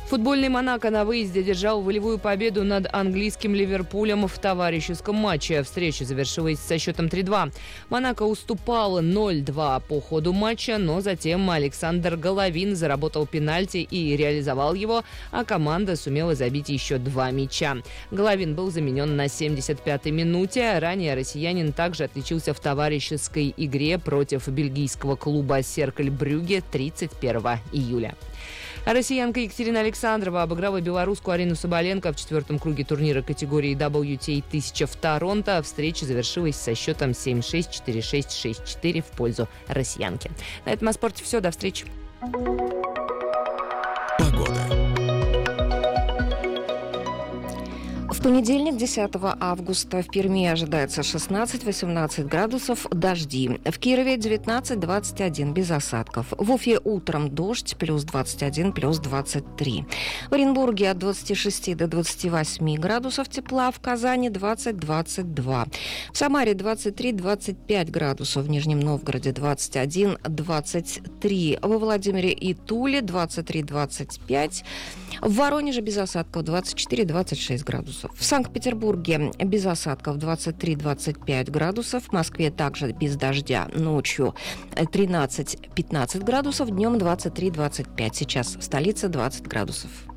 Футбольный «Монако» на выезде одержал волевую победу над английским «Ливерпулем» в товарищеском матче. Встреча завершилась со счетом 3-2. «Монако» уступала 0-2 по ходу матча, но затем Александр Головин заработал пенальти и реализовал его, а команда сумела забить еще 2 мяча. Головин был заменен на 75-й минуте. Ранее россиянин также отличился в товарищеской игре против бельгийского клуба «Серкль Брюгге» 31 июля. Россиянка Екатерина Александрова обыграла белорусскую Арину Соболенко в 4-м круге турнира категории WTA 1000 в Торонто. Встреча завершилась со счетом 7-6, 4-6, 6-4 в пользу россиянки. На этом о спорте все. До встречи. В понедельник, 10 августа, в Перми ожидается 16-18 градусов, дожди. В Кирове 19-21, без осадков. В Уфе утром дождь, плюс 21, плюс 23. В Оренбурге от 26 до 28 градусов тепла, в Казани 20-22. В Самаре 23-25 градусов, в Нижнем Новгороде 21-23. Во Владимире и Туле 23-25. В Воронеже без осадков 24-26 градусов. В Санкт-Петербурге без осадков 23-25 градусов. В Москве также без дождя. Ночью 13-15 градусов, днем 23-25. Сейчас в столице 20 градусов.